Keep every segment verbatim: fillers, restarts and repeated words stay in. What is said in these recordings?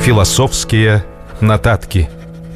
Философские нотатки.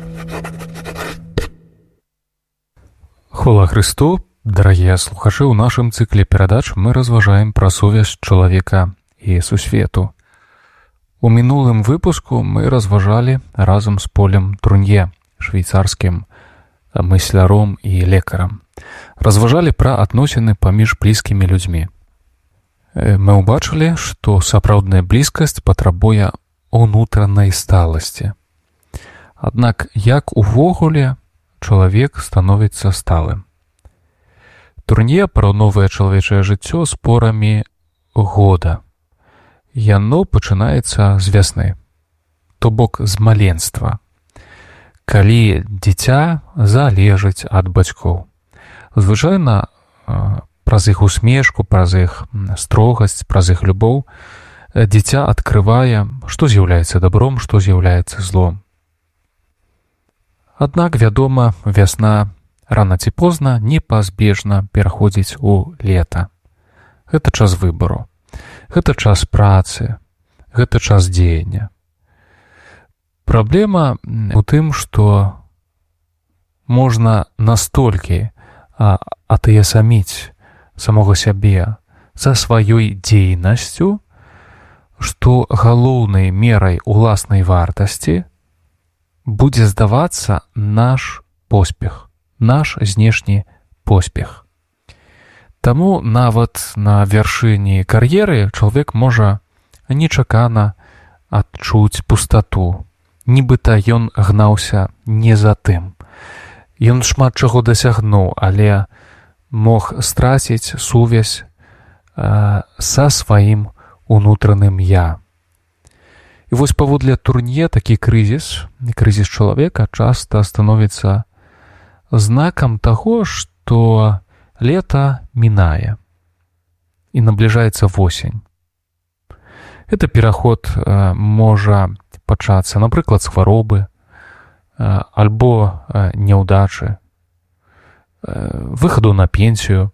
Хвала Христу, дорогие слухачи, у нашем цикле передач мы разважаем про сувязь человека и сусвету. У мінулым выпуску мы разважали разом з Полем Трунье, швейцарскім мысляром і лекарам. Разважалі пра адносіны паміж блізкімі людзьмі. Мы ўбачылі, што сапраўдная блізкасць патрабуе унутранай сталасці. Аднак як увогуле чалавек становіцца сталым? Трунье параўноўвае чалавечае жыццё з порамі года. Яно пачынаецца з вясны, то бок з маленства, калі дзіця залежыць ад бацькоў. Звычайна праз іх усмешку, праз іх строгасць, праз іх любоў дзіця адкрывае, што з'яўляецца добром, што з'яўляецца злом. Аднак, вядома, вясна рана ці позна непазбежна пераходзіць у лета. Гэта час выбару. Гэта час працы, гэта час дзеяння. Праблема ў тым, што можна настолькі атаясаміць самога сябе за сваёй дзейнасцю, што галоўнай мерай уласнай вартасці будзе здавацца наш поспех, наш знешні поспех. Таму нават на вяршыні кар'еры чалавек можа нечакана адчуць пустату. Нібыта ён гнаўся не за тым. Ён шмат чаго дасягнуў, але мог страціць сувязь э, са сваім унутраным «я». І вось паводле Трунье такі крызіс, крызіс чалавека часта становіцца знакам таго, што лето мінае і набліжаецца восень. Гэта пераход э, можа пачацца, напрыклад, з хваробы, э, альбо э, няўдачы, э, выхаду на пенсію.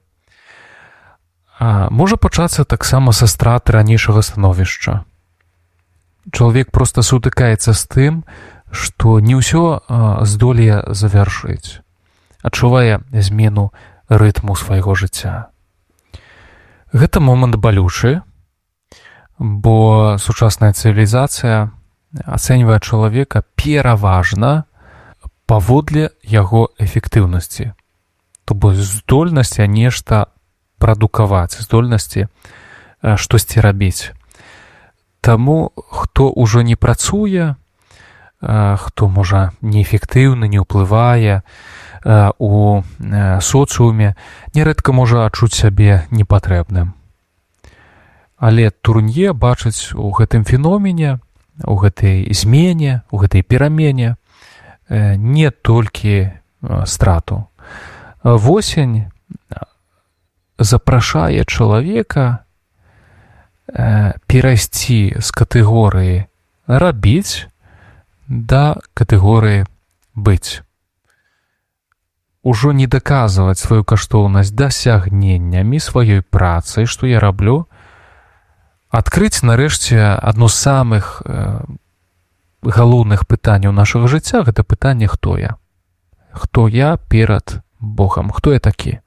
А можа пачацца таксама са страты ранейшага становішча. Чалавек проста сутыкаецца з тым, што не ўсё э, здолее завяршыць, адчувае змену рытму свайго жыцця. Гэта момант балючы, бо сучасная цывілізацыя ацэньвае чалавека пераважна паводле яго эфектыўнасці, то бок здольнасці нешта прадукаваць, здольнасці штосьці рабіць. Таму, хто ўжо не працуе, хто, можа, неэфектыўны, не ўплывае у соцыуме, нярэдка можа адчуць сябе непатрэбным. Але Трунье бачыць у гэтым феномене, у гэтай змене, у гэтай перамене не толькі страту. Восень запрашае чалавека перайсці з катэгорыі рабіць да катэгорыі быць. Ужо не даказваць сваю каштоўнасць дасягненнямі сваёй працы, што я раблю, адкрыць нарэшце адно з самых э, галоўных пытанняў нашага жыцця, гэта пытанне «Хто я?». Хто я перад Богам? Хто я такі?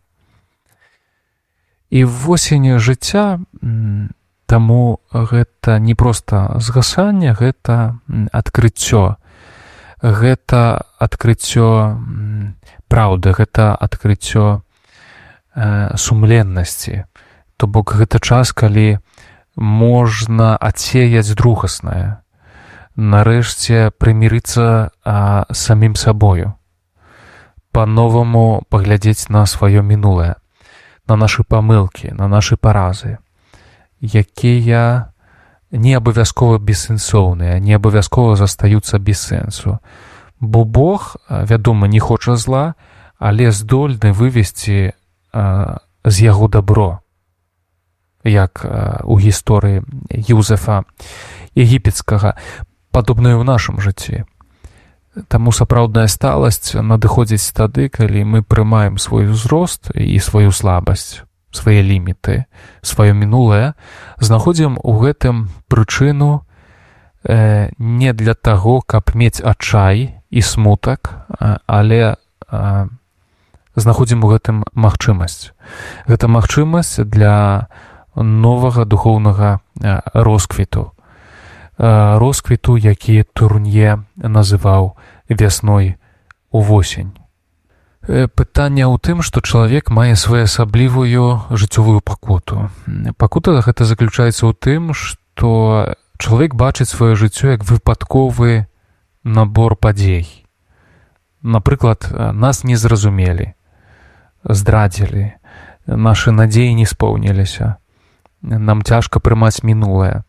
І восень жыцця, таму гэта не проста згасанне, гэта адкрыццё. Гэта адкрыццё праўды, гэта адкрыццё э, сумленнасці. То бок гэта час, калі можна адсеяць другаснае, нарэшце прымірыцца а, самім сабою, па-новаму паглядзець на сваё мінулае, на нашы памылкі, на нашы паразы, якія не абавязкова бессэнсоўныя, не абавязкова застаюцца без сэнсу. Бо Бог, вядома, не хоча зла, але здольны вывесці а, з яго дабро, як а, у гісторыі Юзефа егіпецкага, падобнае ў нашым жыцці. Таму сапраўдная сталасць надыходзіць тады, калі мы прымаем свой узрост і сваю слабасць, свае ліміты, сваё мінулае, знаходзім у гэтым прычыну не для таго, каб мець адчай і смутак, але знаходзім у гэтым магчымасць. Гэта магчымасць для новага духоўнага росквіту. Росквіту, які Турнье называў вясной увосень. Пытанне ў тым, што чалавек мае своеасаблівую жыццёвую пакуту. Пакута гэта заключаецца ў тым, што чалавек бачыць сваё жыццё як выпадковы набор падзей. Напрыклад, нас не зразумелі, здрадзілі, нашы надзеі не споўніліся, нам цяжка прымаць мінулае.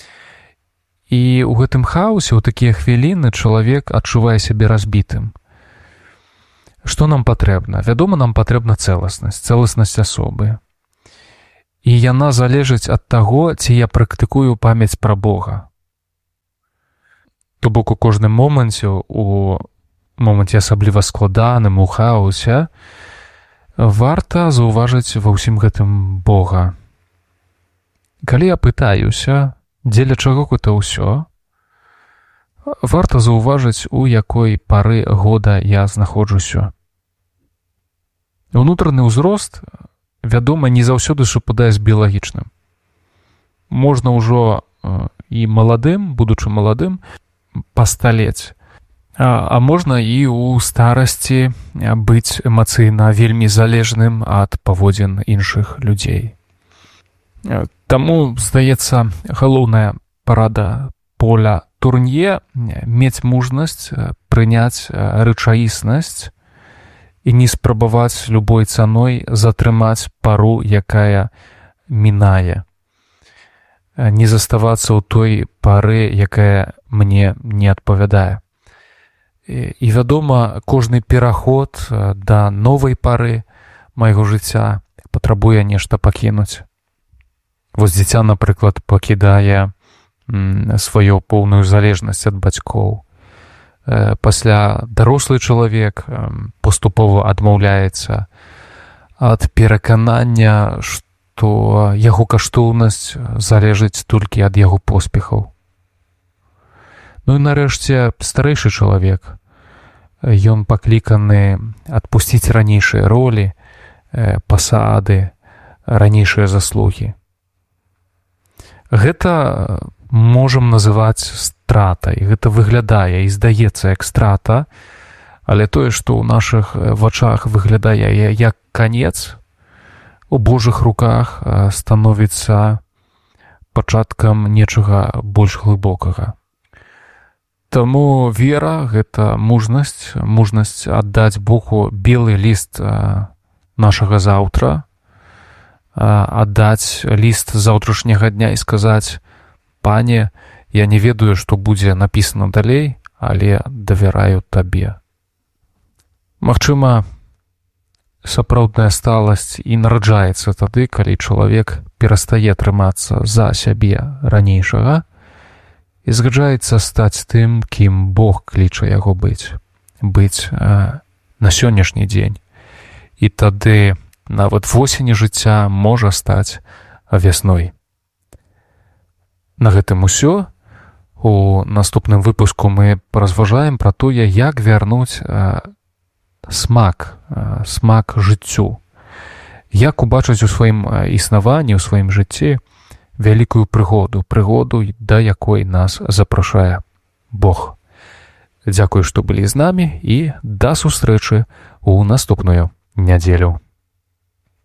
І ў гэтым хаосе, ў такія хвіліны, чалавек адчувае сябе разбітым. Што нам патрэбна? Вядома, нам патрэбна цэласнасць, цэласнасць асобы. І яна залежыць ад таго, ці я практыкую памяць пра Бога. То бок у кожным моманце, у моманце асабліва складаным, у хаосе, варта заўважыць ва ўсім гэтым Бога. Калі я пытаюся, дзеля чаго гэта ўсё, варта заўважыць, у якой пары года я знаходжуся. Унутраны ўзрост, вядома, не заўсёды супадае з біялагічным. Можна ўжо і маладым, будучы маладым, пасталець. А, а можна і ў старасці быць эмацыйна вельмі залежным ад паводзін іншых людзей. Таму, здаецца, галоўная парада Поля Турнье мець мужнасць прыняць рэчаіснасць і не спрабаваць любой цаной затрымаць пару, якая мінае. Не заставацца ў той пары, якая мне не адпавядае. І, вядома, кожны пераход да новай пары майго жыцця патрабуе нешта пакінуць. Вось дзіця, напрыклад, пакідае сваю поўную залежнасць ад бацькоў. Пасля дарослы чалавек паступова адмаўляецца ад пераканання, што яго каштоўнасць залежыць толькі ад яго поспехаў. Ну і нарэшце старэйшы чалавек. Ён пакліканы адпусціць ранейшыя ролі, пасады, ранейшыя заслугі. Гэта можам называць стратай. Гэта выглядае і здаецца як страта, але тое, што ў нашых вачах выглядае як канец, у Божых руках становіцца пачаткам нечага больш глыбокага. Таму вера — гэта мужнасць, мужнасць аддаць Богу белы ліст нашага заўтра, аддаць ліст заўтрашняга дня і сказаць: «Пане, я не ведаю, што будзе напісана далей, але давяраю табе». Магчыма, сапраўдная сталасць і нараджаецца тады, калі чалавек перастае трымацца за сябе ранейшага і згаджаецца стаць тым, кім Бог кліча яго быць, быць э, на сённяшні дзень. І тады нават восені жыцця можа стаць вясной. На гэтым усё. У наступным выпуску мы паразважаем пра тое, як вярнуць э, смак, э, смак жыццю. Як убачыць у сваім існаванні, у сваім жыцці вялікую прыгоду, прыгоду, да якой нас запрашае Бог. Дзякую, што былі з намі, і да сустрэчы ў наступную нядзелю.